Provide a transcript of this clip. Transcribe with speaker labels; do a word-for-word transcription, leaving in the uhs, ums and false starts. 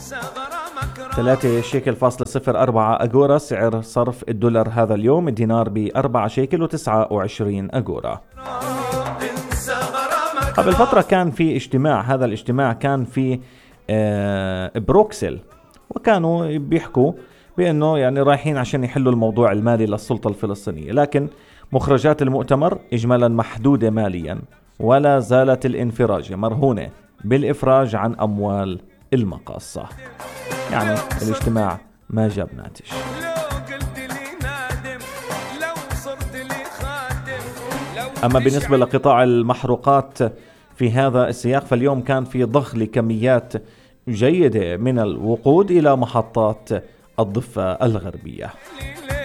Speaker 1: ثلاثة شيكل فاصلة صفر أربعة أجورا سعر صرف الدولار هذا اليوم. الدينار بأربعة شيكل وتسعة وعشرين أجورا. قبل فترة كان في اجتماع، هذا الاجتماع كان في بروكسل، وكانوا بيحكوا بأنه يعني رايحين عشان يحلوا الموضوع المالي للسلطة الفلسطينية، لكن مخرجات المؤتمر إجمالا محدودة ماليا، ولا زالت الانفراجة مرهونة بالإفراج عن أموال المقاصة. يعني الاجتماع ما جاب ناتج. أما بالنسبة لقطاع المحروقات في هذا السياق، فاليوم كان في ضخ لكميات جيدة من الوقود إلى محطات الضفة الغربية.